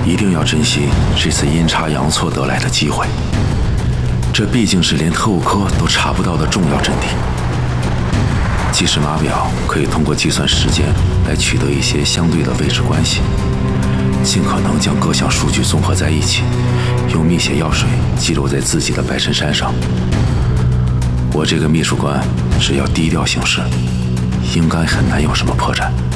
一定要珍惜这次阴差阳错得来的机会。这毕竟是连特务科都查不到的重要阵地。计时码表可以通过计算时间来取得一些相对的位置关系，尽可能将各项数据综合在一起，用密写药水记录在自己的白衬衫上。我这个秘书官只要低调行事，应该很难有什么破绽。